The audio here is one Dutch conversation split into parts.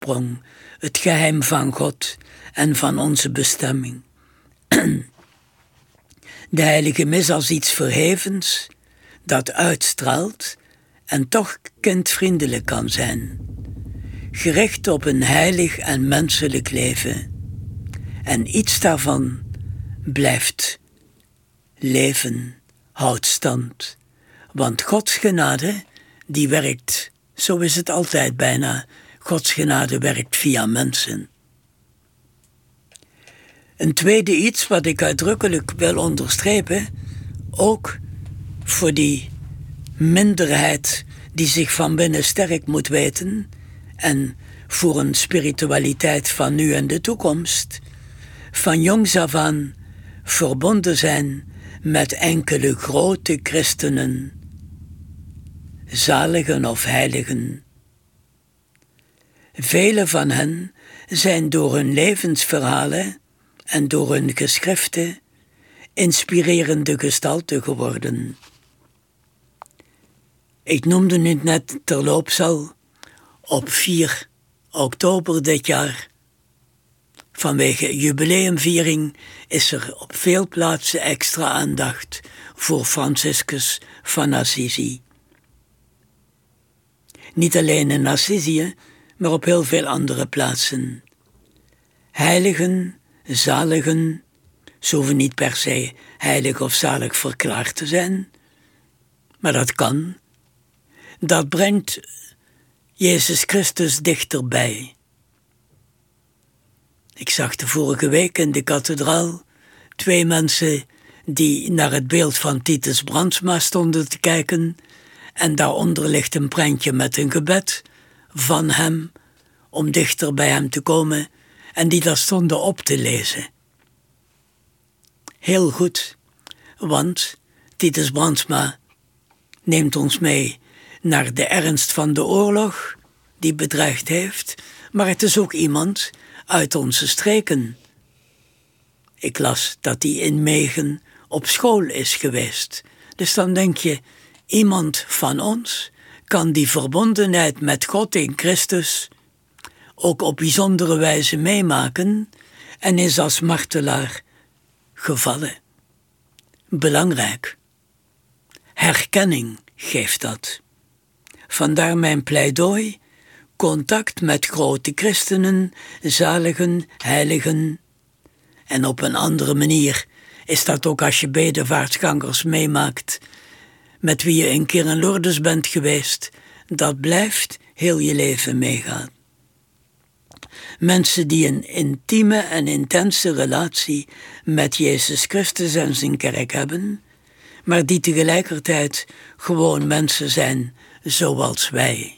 oorsprong, het geheim van God en van onze bestemming. De heilige mis als iets verhevens, dat uitstraalt en toch kindvriendelijk kan zijn, gericht op een heilig en menselijk leven. En iets daarvan blijft leven, houdt stand. Want Gods genade, die werkt, zo is het altijd bijna, Gods genade werkt via mensen. Een tweede iets wat ik uitdrukkelijk wil onderstrepen, ook voor die minderheid die zich van binnen sterk moet weten en voor een spiritualiteit van nu en de toekomst, van jongs af aan verbonden zijn met enkele grote christenen, zaligen of heiligen. Vele van hen zijn door hun levensverhalen en door hun geschriften inspirerende gestalten geworden. Ik noemde het net terloops al, op 4 oktober dit jaar, vanwege jubileumviering, is er op veel plaatsen extra aandacht voor Franciscus van Assisi. Niet alleen in Assisi, maar op heel veel andere plaatsen. Heiligen, zaligen, ze hoeven niet per se heilig of zalig verklaard te zijn, maar dat kan. Dat brengt Jezus Christus dichterbij. Ik zag de vorige week in de kathedraal 2 mensen die naar het beeld van Titus Brandsma stonden te kijken en daaronder ligt een prentje met een gebed van hem om dichter bij hem te komen en die daar stonden op te lezen. Heel goed, want Titus Brandsma neemt ons mee naar de ernst van de oorlog die bedreigd heeft, maar het is ook iemand uit onze streken. Ik las dat hij in Megen op school is geweest. Dus dan denk je, iemand van ons kan die verbondenheid met God in Christus ook op bijzondere wijze meemaken en is als martelaar gevallen. Belangrijk. Herkenning geeft dat. Vandaar mijn pleidooi, contact met grote christenen, zaligen, heiligen. En op een andere manier is dat ook als je bedevaartsgangers meemaakt, met wie je een keer in Lourdes bent geweest. Dat blijft heel je leven meegaan. Mensen die een intieme en intense relatie met Jezus Christus en zijn kerk hebben, maar die tegelijkertijd gewoon mensen zijn zoals wij.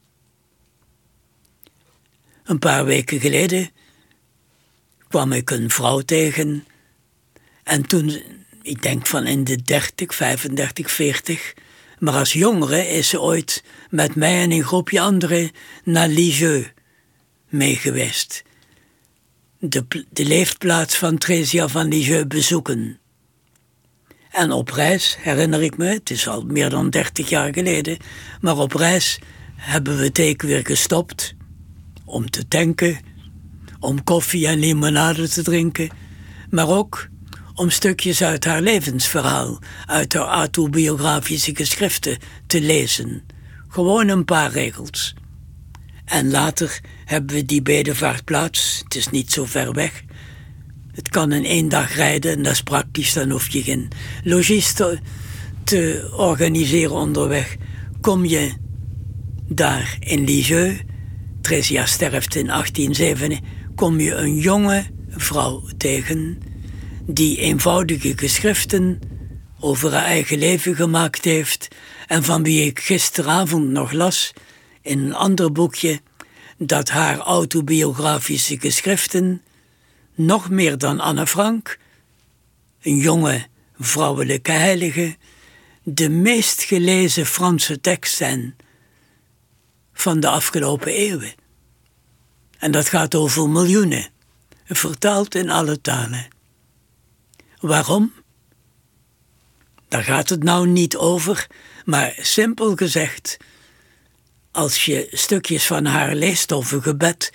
Een paar weken geleden kwam ik een vrouw tegen en toen, ik denk van in de 30, 35, 40, maar als jongere is ze ooit met mij en een groepje anderen naar Lisieux mee geweest. De leefplaats van Theresia van Lisieux bezoeken. En op reis, herinner ik me, het is al meer dan 30 jaar geleden, maar op reis hebben we het ook weer gestopt om te tanken, om koffie en limonade te drinken, maar ook om stukjes uit haar levensverhaal, uit haar autobiografische geschriften te lezen. Gewoon een paar regels. En later hebben we die bedevaartplaats, het is niet zo ver weg. Het kan in 1 dag rijden en dat is praktisch, dan hoef je geen logies te organiseren onderweg. Kom je daar in Lisieux, Theresia sterft in 1807, kom je een jonge vrouw tegen die eenvoudige geschriften over haar eigen leven gemaakt heeft en van wie ik gisteravond nog las in een ander boekje dat haar autobiografische geschriften nog meer dan Anne Frank, een jonge vrouwelijke heilige, de meest gelezen Franse tekst zijn van de afgelopen eeuwen. En dat gaat over miljoenen, vertaald in alle talen. Waarom? Daar gaat het nou niet over, maar simpel gezegd, als je stukjes van haar leest over gebed,